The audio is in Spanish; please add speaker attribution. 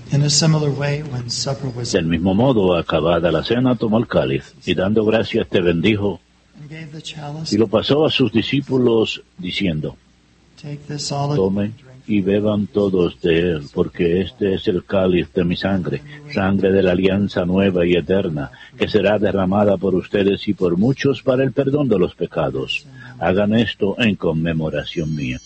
Speaker 1: In a similar way, when supper was
Speaker 2: Del mismo modo, acabada la cena, tomó el cáliz, y dando gracias te bendijo,
Speaker 1: and gave the chalice,
Speaker 2: y lo pasó a sus discípulos, diciendo,
Speaker 1: take this all of you
Speaker 2: tomen
Speaker 1: and drink.
Speaker 2: y beban todos de él, porque este es el cáliz de mi sangre, sangre de la alianza nueva y eterna, que será derramada por ustedes y por muchos para el perdón de los pecados. Hagan esto en conmemoración mía.